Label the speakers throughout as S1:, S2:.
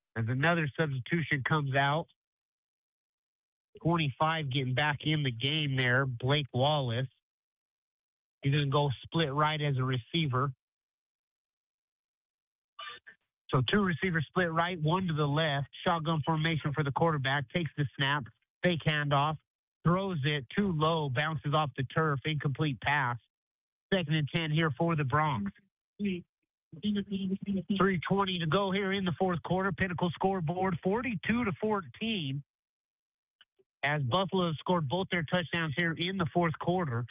S1: As another substitution comes out. 25 getting back in the game there, Blake Wallace. He's going to go split right as a receiver. So two receivers split right, one to the left. Shotgun formation for the quarterback. Takes the snap, fake handoff, throws it too low, bounces off the turf, incomplete pass. 2nd and 10 here for the Bronx. 3:20 to go here in the fourth quarter. Pinnacle scoreboard 42-14. As Buffalo scored both their touchdowns here in the fourth quarter.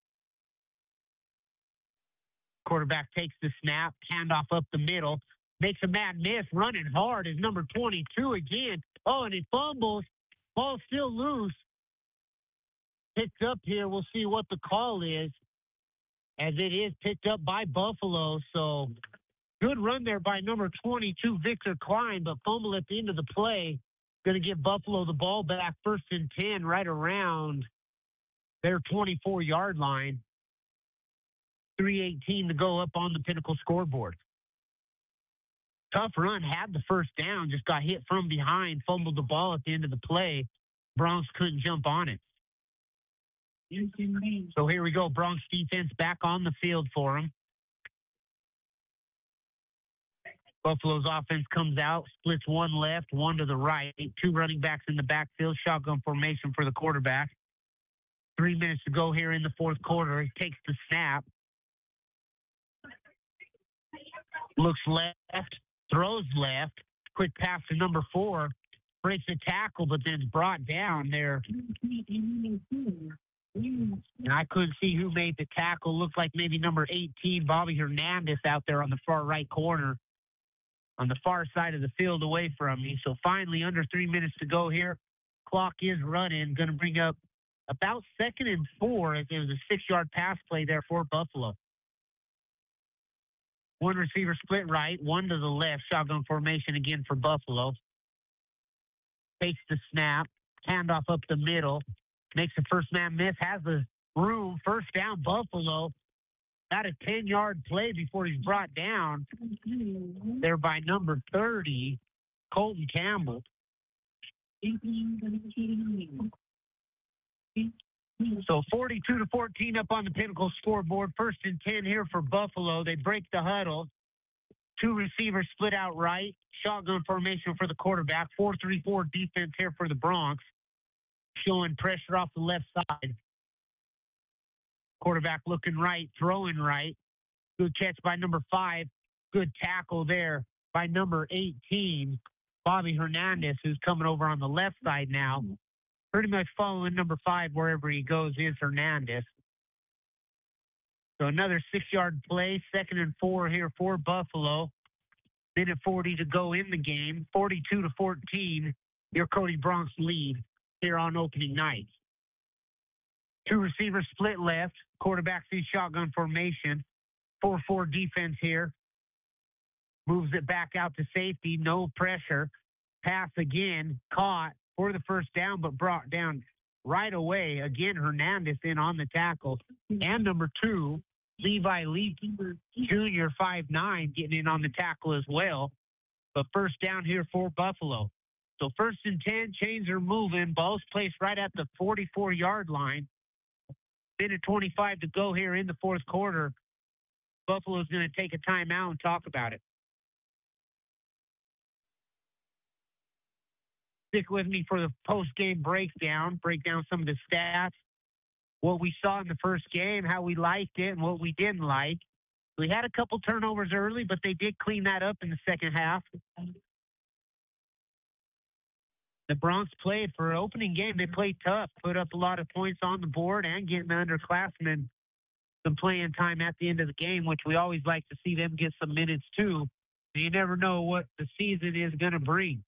S1: Quarterback takes the snap, handoff up the middle, makes a mad miss, running hard is number 22 again. Oh, and he fumbles. Ball still loose. Picked up here. We'll see what the call is, as it is picked up by Buffalo. So good run there by number 22, Victor Klein, but fumble at the end of the play. Going to give Buffalo the ball back, 1st and 10, right around their 24-yard line. 3:18 to go up on the Pinnacle scoreboard. Tough run, had the first down, just got hit from behind, fumbled the ball at the end of the play. Bronx couldn't jump on it. So here we go, Bronx defense back on the field for them. Buffalo's offense comes out, splits one left, one to the right. Two running backs in the backfield, shotgun formation for the quarterback. 3 minutes to go here in the fourth quarter. He takes the snap. Looks left, throws left. Quick pass to number 4. Breaks a tackle, but then it's brought down there. And I couldn't see who made the tackle. Looked like maybe number 18, Bobby Hernandez, out there on the far right corner, on the far side of the field away from me. So finally, under 3 minutes to go here. Clock is running. Going to bring up about 2nd and 4, as there was a 6-yard pass play there for Buffalo. One receiver split right, one to the left. Shotgun formation again for Buffalo. Takes the snap, handoff up the middle. Makes the first man miss, has the room. 1st down, Buffalo. About a 10-yard play before he's brought down there by number 30, Colton Campbell. So 42-14 up on the Pinnacle scoreboard. 1st and 10 here for Buffalo. They break the huddle. Two receivers split out right. Shotgun formation for the quarterback. 4-3-4 defense here for the Bronx. Showing pressure off the left side. Quarterback looking right, throwing right. Good catch by number 5. Good tackle there by number 18, Bobby Hernandez, who's coming over on the left side now. Pretty much following number 5 wherever he goes is Hernandez. So another 6-yard play, 2nd and 4 here for Buffalo. Minute 40 to go in the game. 42-14, your Cody Bronx lead here on opening night. Two receivers split left. Quarterback sees shotgun formation. 4-4 defense here. Moves it back out to safety. No pressure. Pass again. Caught for the first down, but brought down right away. Again, Hernandez in on the tackle. And number 2, Levi Lee Jr., 5'9", getting in on the tackle as well. But first down here for Buffalo. So 1st and 10, chains are moving. Ball's placed right at the 44-yard line. Minute 25 to go here in the fourth quarter. Buffalo's going to take a timeout and talk about it. Stick with me for the post-game breakdown. Break down some of the stats, what we saw in the first game, how we liked it, and what we didn't like. We had a couple turnovers early, but they did clean that up in the second half. The Bronx played for an opening game. They played tough, put up a lot of points on the board, and getting the underclassmen some playing time at the end of the game, which we always like to see them get some minutes too. You never know what the season is going to bring.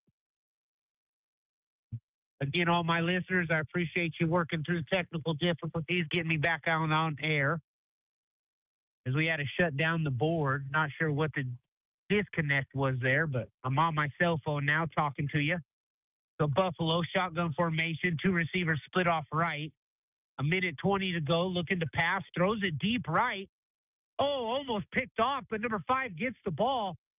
S1: Again, all my listeners, I appreciate you working through technical difficulties, getting me back on air, as we had to shut down the board. Not sure what the disconnect was there, but I'm on my cell phone now talking to you. So Buffalo, shotgun formation, two receivers split off right. A minute 20 to go, looking to pass, throws it deep right. Oh, almost picked off, but number 5 gets the ball.